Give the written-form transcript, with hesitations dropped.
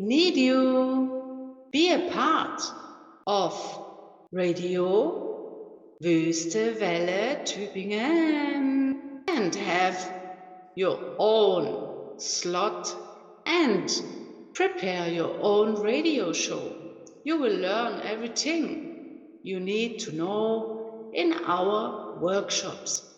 need you. Be a part of Radio Wüste Welle Tübingen and have your own slot and prepare your own radio show. You will learn everything you need to know in our workshops.